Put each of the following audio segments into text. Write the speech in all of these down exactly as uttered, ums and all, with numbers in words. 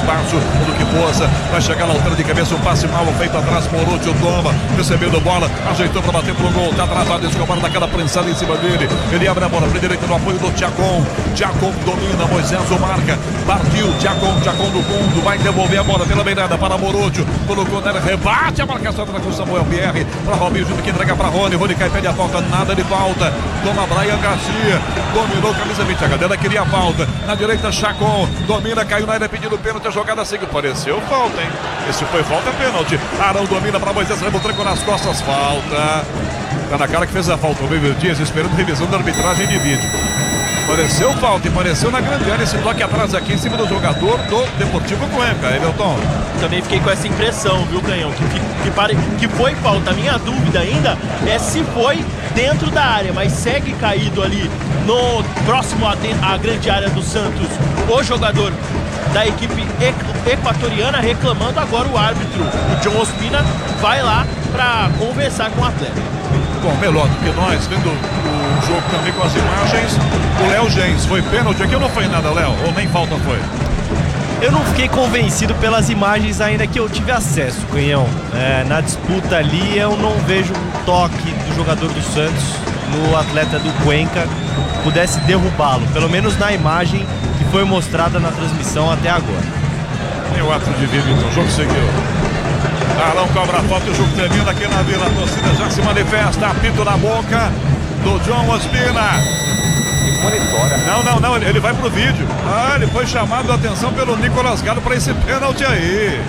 baixo, tudo que força, vai chegar na altura de cabeça, um passe mal feito atrás, Morúcio toma, recebendo bola, ajeitou para bater pro gol, tá atrasado, Escobar daquela prensada em cima dele, ele abre a bola para direita no apoio do Thiacon, Thiacon domina, Moisés o marca, partiu, Thiacon, Thiacon do fundo, vai devolver a bola pela beirada para Morúcio, colocou nela, rebate a marcação com Samuel Pierre, para Robinho, junto que entrega para Rony, Rony cai, pede a falta, nada de falta, toma Brian Garcia, dominou camisa vinte, a galera queria a falta, na direita Chacon, domina, caiu na área pedindo pênalti, a jogada segue, pareceu falta, hein? Esse foi falta, pênalti, Arão domina para Moisés, rebotranco nas costas, falta, tá na cara que fez a falta, o Weber Dias esperando revisão da arbitragem de vídeo. Pareceu falta e pareceu na grande área esse toque atrás aqui em cima do jogador do Deportivo Cuenca, Everton. Também fiquei com essa impressão, viu, Canhão? Que, que, que, pare, que foi falta. A minha dúvida ainda é se foi dentro da área, mas segue caído ali no próximo à, à grande área do Santos. O jogador da equipe equatoriana reclamando, agora o árbitro, o John Ospina, vai lá para conversar com o atleta. Bom, melhor do que nós, vendo o jogo também com as imagens, o Léo Gens, foi pênalti aqui ou não foi nada, Léo? Ou nem falta foi? Eu não fiquei convencido pelas imagens ainda que eu tive acesso, Canhão. É, na disputa ali eu não vejo um toque do jogador do Santos no atleta do Cuenca pudesse derrubá-lo, pelo menos na imagem que foi mostrada na transmissão até agora. E o ato de vídeo, então, o jogo seguiu. Arão cobra a falta e o jogo termina aqui na Vila. A torcida já se manifesta, apito na boca do John Ospina. E monitora. Não, não, não, ele vai pro vídeo. Ah, ele foi chamado a atenção pelo Nicolas Galo para esse pênalti aí.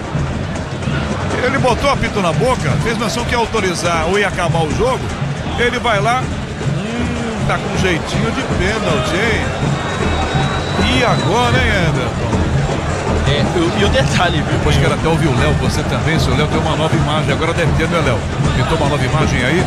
Ele botou apito na boca, fez menção que ia autorizar ou ia acabar o jogo. Ele vai lá, hum, tá com jeitinho de pênalti, hein? E agora, hein, Everton? É, e o detalhe, viu? Depois quero até ouvir o Léo, você também, seu Léo tem uma nova imagem, agora deve ter, né, Léo? Pintou uma nova imagem aí?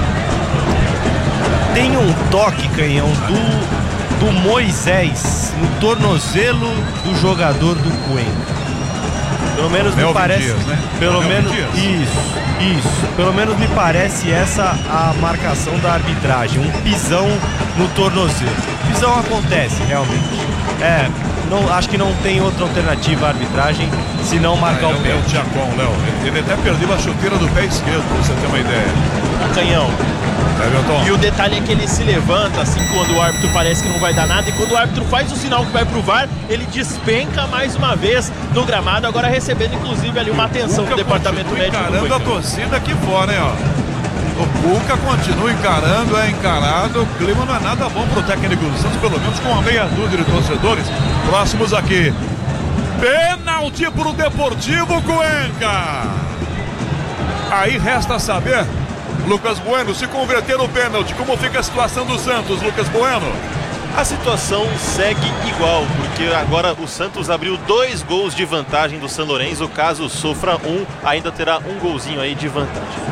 Tem um toque, Canhão, do, do Moisés no tornozelo do jogador do Cuenca. Pelo menos Melvin me parece. Dias, né? Pelo Melvin menos. Dias. Isso, isso. Pelo menos me parece essa a marcação da arbitragem. Um pisão no tornozelo. Pisão acontece, realmente. É. Não, acho que não tem outra alternativa à arbitragem se não marcar ah, o pé. É o Thiacon, Léo. Ele, ele até perdeu a chuteira do pé esquerdo, pra você ter uma ideia. O Canhão. É, e o detalhe é que ele se levanta assim quando o árbitro parece que não vai dar nada, e quando o árbitro faz o sinal que vai pro V A R, ele despenca mais uma vez no gramado, agora recebendo inclusive ali uma atenção do departamento médico. Encarando a torcida aqui fora, hein, ó. O Cuca continua encarando, é encarado. O clima não é nada bom pro técnico do Santos, pelo menos com uma meia dúzia de torcedores próximos aqui. Pênalti pro Deportivo Cuenca. Aí resta saber, Lucas Bueno, se converter no pênalti, como fica a situação do Santos, Lucas Bueno? A situação segue igual, porque agora o Santos abriu dois gols de vantagem do São Lourenço. Caso sofra um, ainda terá um golzinho aí de vantagem.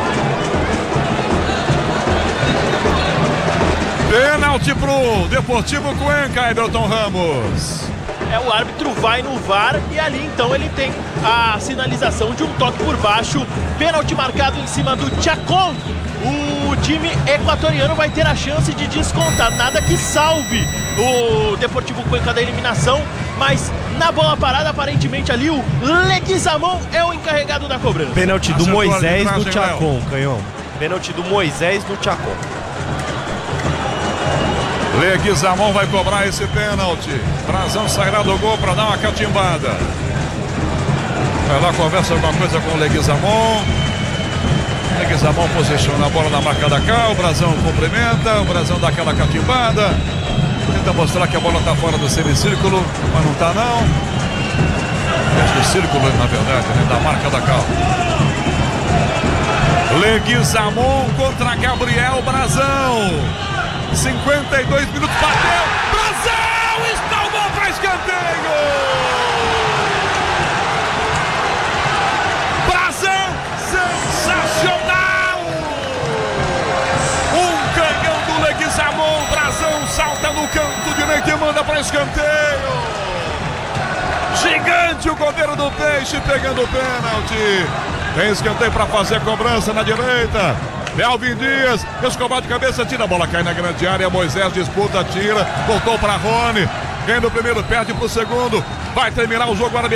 Pênalti pro Deportivo Cuenca, Everton Ramos. É, o árbitro vai no V A R e ali então ele tem a sinalização de um toque por baixo. Pênalti marcado em cima do Thiacon. O time equatoriano vai ter a chance de descontar. Nada que salve o Deportivo Cuenca da eliminação, mas na bola parada, aparentemente ali o Leguizamon é o encarregado da cobrança. Pênalti do Moisés no Thiacon, Canhão. Pênalti do Moisés no Thiacon. Leguizamon vai cobrar esse pênalti. Brazão sairá do gol para dar uma catimbada. Vai lá, conversa alguma coisa com o Leguizamon. Leguizamon posiciona a bola na marca da cá. O Brazão cumprimenta. O Brazão dá aquela catimbada. Tenta mostrar que a bola está fora do semicírculo, mas não está não. É do círculo, na verdade, né? Da marca da cá. Leguizamon contra Gabriel Brazão. cinquenta e dois minutos, bateu, Brazão, espalmou para escanteio. Brazão, sensacional. Um canhão do Leguizamon, Brazão salta no canto direito e manda para escanteio. Gigante o goleiro do Peixe pegando o pênalti. Tem escanteio para fazer a cobrança na direita. Melvin Dias, Escobar de cabeça, tira a bola, cai na grande área, Moisés disputa, tira, voltou para Rony, quem do primeiro perde pro segundo, vai terminar o jogo agora.